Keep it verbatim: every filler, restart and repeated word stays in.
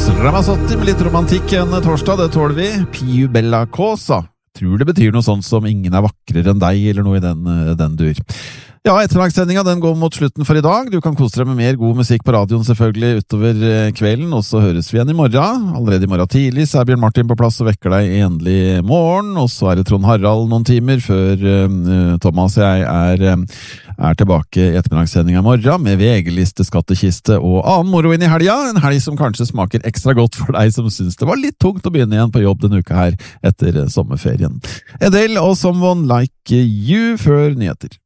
Ramazzotti med litt romantikk en torsdag, det tåler vi. Più bella cosa. Tror det betyr noe sånt som ingen er vakrere enn deg, eller noe i den, den dur. Ja, ettermiddagsendinga den går mot slutten for i dag. Du kan kose deg med mer god musikk på radioen selvfølgelig utover kvelden, og så høres vi igjen i morgen. Allerede i morgen tidlig så er Bjørn Martin på plass og vekker deg endelig i morgen, og så er det Trond Harald noen timer før uh, Thomas og jeg er, uh, er tilbake i ettermiddagssendinga i morgen med V G-liste, skattekiste og annen moro inn i helga. En helg som kanskje smaker ekstra godt for deg som synes det var litt tungt å begynne igjen på jobb denne uka her etter uh, sommerferien. Adele og Someone Like You før nyheter.